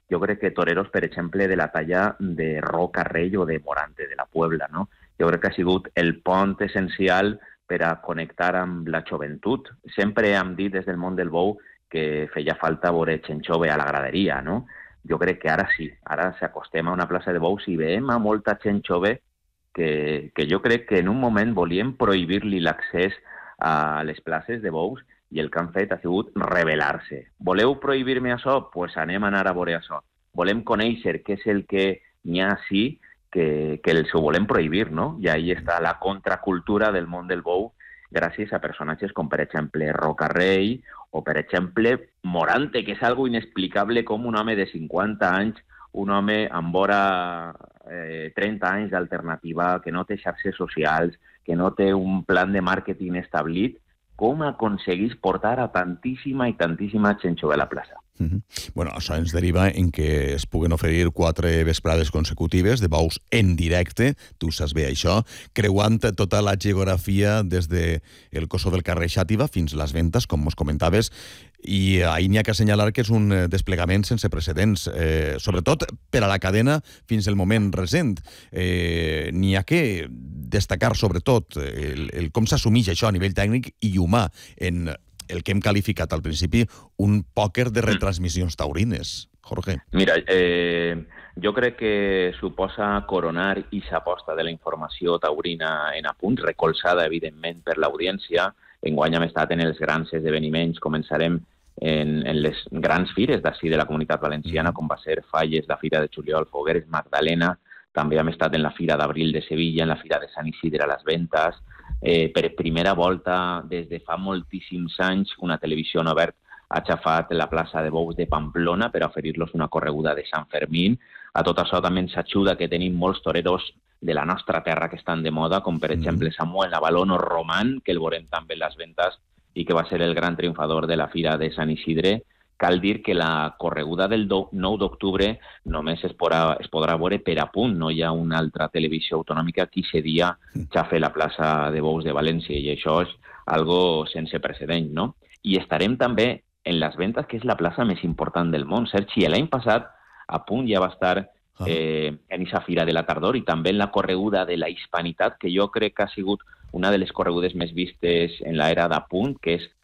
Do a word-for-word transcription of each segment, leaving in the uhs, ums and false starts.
jo crec que toreros, per exemple, de la talla de Roca Rey o de Morante de la Puebla, no? Jo crec que ha sigut el pont essencial per a connectar amb la joventut. Sempre hem dit des del món del bou que feia falta veure gent jove a la graderia, no? Jo crec que ara sí, ara s'acostem a una plaça de bous i veiem a molta gent jove que, que jo crec que en un moment volien prohibir-li l'accés a les places de bous i el que han fet ha sigut rebel·lar-se. Voleu prohibir-me això? Doncs pues anem a anar a veure això. Volem conèixer què és el que n'hi ha així que, que els ho volem prohibir, no? I ahí està la contracultura del món del bou gràcies a personatges com, per exemple, Roca Rey o, per exemple, Morante, que és algo inexplicable com un home de cinquanta anys, un home amb vora eh, trenta anys d'alternativa, que no té xarxes socials, que no té un plan de màrqueting establit, com aconseguís portar a tantíssima i tantíssima gent jove a la plaça. Mm-hmm. Bueno, això ens deriva en que es puguen oferir quatre vesprades consecutives de bous en directe, tu saps bé això, creuant tota la geografia des de el Coso del carrer Xàtiva fins a les Ventes, com mos comentaves, i ahir n'hi ha que assenyalar que és un desplegament sense precedents, eh, sobretot per a la cadena fins al moment recent. Eh, n'hi ha que destacar sobretot el, el com s'assumeix això a nivell tècnic i humà en el que hem qualificat al principi un pòquer de retransmissions taurines. Jorge. Mira, eh, jo crec que suposa coronar aquesta aposta de la informació taurina en apunt, recolzada, evidentment, per l'audiència. Enguany hem estat en els grans esdeveniments, començarem en, en les grans fires d'ací de la Comunitat Valenciana, com va ser Falles, la Fira de Juliol, Fogueres, Magdalena. També hem estat en la Fira d'Abril de Sevilla, en la Fira de Sant Isidre a les Ventes. Eh, per primera volta, des de fa moltíssims anys, una televisió en obert ha xafat la plaça de bous de Pamplona per oferir-los una correguda de Sant Fermín. A tot això també ens ajuda que tenim molts toreros de la nostra terra que estan de moda, com per exemple Samuel Avalón o Román, que el veurem també en les Ventes i que va ser el gran triomfador de la Fira de Sant Isidre. Cal dir que la correguda del nou d'octubre només es podrà, es podrà veure per a punt. No hi ha una altra televisió autonòmica que aquest dia xafe la plaça de bous de València i això és algo sense precedent, no? I estarem també en les Ventes, que és la plaça més important del món. Sergi, l'any passat a punt ja va estar eh, en aquesta Fira de la Tardor i també en la correguda de la Hispanitat, que jo crec que ha sigut una de les corregudes més vistes en l'era d'Apunt, que és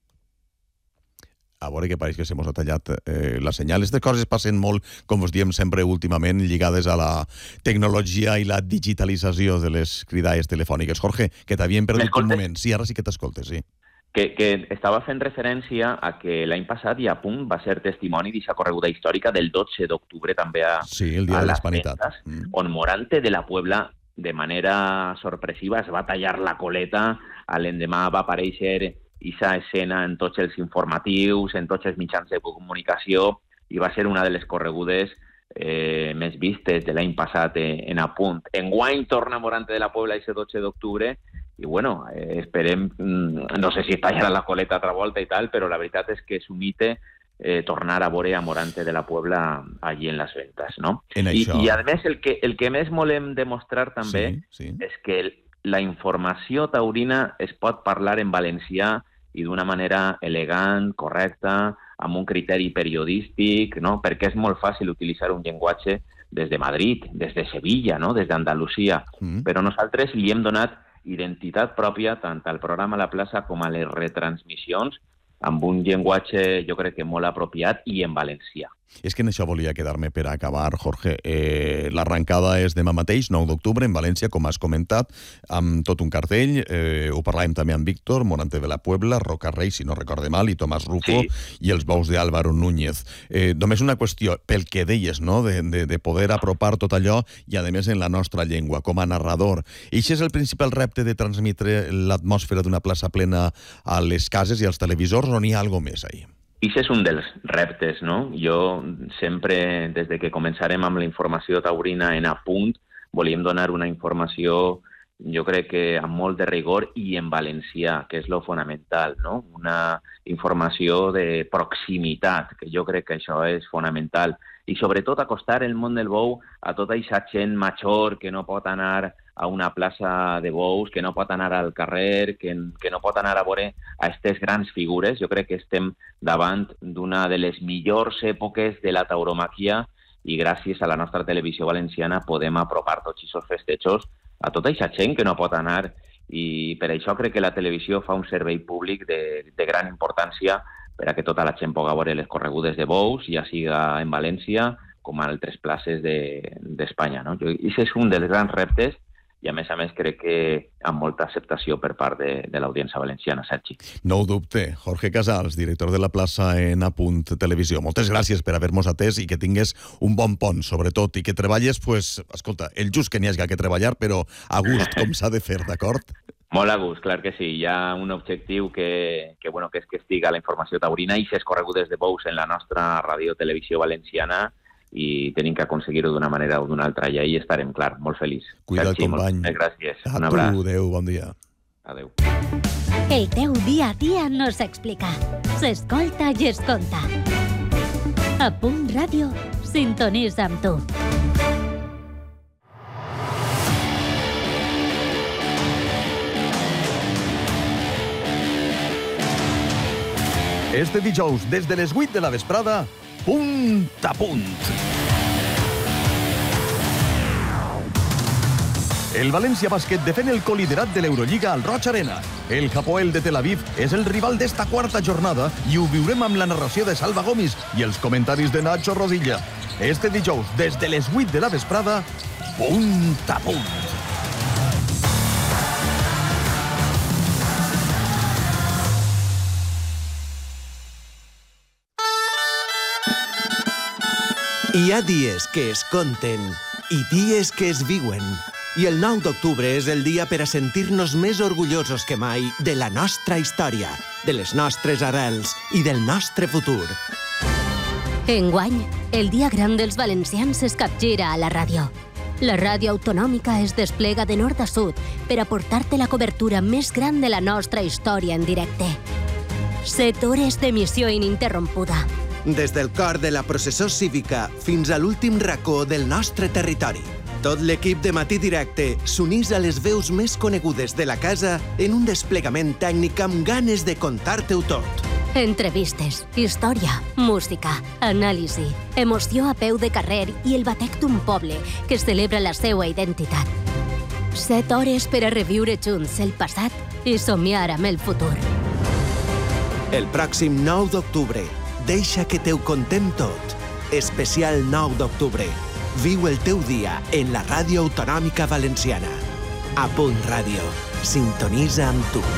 a veure que pareix que se mos ha tallat eh, la senyal. Aquestes coses passen molt, com us diem sempre últimament, lligades a la tecnologia i la digitalització de les cridalles telefòniques. Jorge, que t'havien perdut un moment. Sí, ara sí que t'escoltes, sí. Que, que estava fent referència a que l'any passat i a punt va ser testimoni d'aquesta correguda històrica del dotze d'octubre també a, sí, el dia a de les l'Hispanitat. Ventas, mm. on Morante de la Puebla de manera sorpresiva es va tallar la coleta, a l'endemà va aparèixer aquesta escena en tots els informatius, en tots els mitjans de comunicació, i va ser una de les corregudes eh, més vistes de l'any passat eh, en Apunt. Enguany torna Morante de la Puebla aquest dotze d'octubre, i bueno, eh, esperem, no sé si tallarà la coleta altra volta i tal, però la veritat és que és un mite eh, tornar a veure a Morante de la Puebla allí en les Ventes, no? En I, això... I a més, el que, el que més volem demostrar també sí, sí. és que el, la informació taurina es pot parlar en valencià i d'una manera elegant, correcta, amb un criteri periodístic, no? Perquè és molt fàcil utilitzar un llenguatge des de Madrid, des de Sevilla, no? Des d'Andalusia. Mm. Però nosaltres li hem donat identitat pròpia tant al programa La Plaça com a les retransmissions, amb un llenguatge, jo crec que molt apropiat i en valencià. És que en això volia quedar-me per acabar, Jorge. Eh, L'arrencada és demà mateix, nou d'octubre, en València, com has comentat, amb tot un cartell. Eh, ho parlàvem també amb Víctor, Morante de la Puebla, Roca Rey, si no recorde mal, i Tomàs Rufo, sí. I els bous d'Álvaro Núñez. Eh, només una qüestió, pel que deies, no?, de, de, de poder apropar tot allò, i a més en la nostra llengua, com a narrador. I això és el principal repte de transmetre l'atmosfera d'una plaça plena a les cases i als televisors, o n'hi ha alguna més ahí? I això és un dels reptes, no? Jo sempre, des de que començarem amb la informació taurina en Apunt, volíem donar una informació, jo crec que amb molt de rigor i en valencià, que és lo fonamental, no? Una informació de proximitat, que jo crec que això és fonamental. I sobretot acostar el món del bou a tota aquesta gent major que no pot anar a una plaça de bous, que no pot anar al carrer, que, que no pot anar a veure a aquestes grans figures. Jo crec que estem davant d'una de les millors èpoques de la tauromàquia i gràcies a la nostra televisió valenciana podem apropar tots aquests festejos a tota aquesta gent que no pot anar, i per això crec que la televisió fa un servei públic de, de gran importància per a que tota la gent pugui veure les corregudes de bous, ja siga en València com a altres places d'Espanya. De, no? I això és un dels grans reptes i, a més a més, crec que amb molta acceptació per part de, de l'audiència valenciana, Sergi. No ho dubte. Jorge Casals, director de la plaça en Apunt Televisió. Moltes gràcies per haver-nos atès i que tingues un bon pont, sobretot, i que treballes, pues, escolta, el just que n'hi hagi que treballar, però a gust, com s'ha de fer, d'acord? Molt a gust, clar que sí. Hi ha un objectiu que, que, bueno, que és que estiga la informació taurina i ses corregudes de bous en la nostra ràdio-televisió valenciana, i tenim que aconseguir-ho d'una manera o d'una altra, i ahí estarem, clar, molt feliç. Cuida el company. Moltes gràcies. A tu, adéu, bon dia. Adéu. El teu dia a dia no s'explica, s'escolta i es conta. A Punt Ràdio, sintonitza amb tu. Este dijous, des de les vuit de la vesprada, Punt a Punt. El València Bàsquet defèn el coliderat de l'Eurolliga al Roig Arena. El Hapoel de Tel Aviv és el rival d'esta quarta jornada i ho viurem amb la narració de Salva Gomis i els comentaris de Nacho Rodilla. Este dijous, des de les vuit de la vesprada, Punt a Punt. Hi ha dies que es conten i dies que es viuen. I el nou d'octubre és el dia per a sentir-nos més orgullosos que mai de la nostra història, de les nostres arrels i del nostre futur. Enguany, el dia gran dels valencians es capgira a la ràdio. La ràdio autonòmica es desplega de nord a sud per aportar-te la cobertura més gran de la nostra història en directe. Set hores d'emissió ininterrompuda. Des del cor de la processó cívica fins a l'últim racó del nostre territori. Tot l'equip de Matí Directe s'unís a les veus més conegudes de la casa en un desplegament tècnic amb ganes de contar-te-ho tot. Entrevistes, història, música, anàlisi, emoció a peu de carrer i el batec d'un poble que celebra la seva identitat. Set hores per a reviure junts el passat i somiar amb el futur. El pròxim nou d'octubre, deixa que te ho contem tot. Especial nou d'octubre. Viu el teu dia en la ràdio autonòmica valenciana. A Punt Ràdio. Sintonitza amb tu.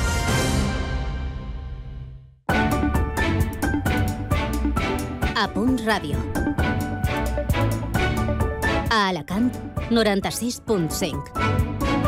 A Punt Ràdio. A Alacant, noranta-sis punt cinc.